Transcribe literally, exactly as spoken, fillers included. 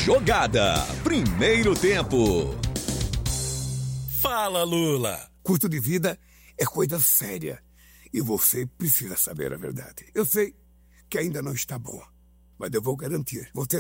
Jogada. Primeiro tempo. Fala, Lula. Custo de vida é coisa séria e você precisa saber a verdade. Eu sei que ainda não está bom, mas eu vou garantir. Você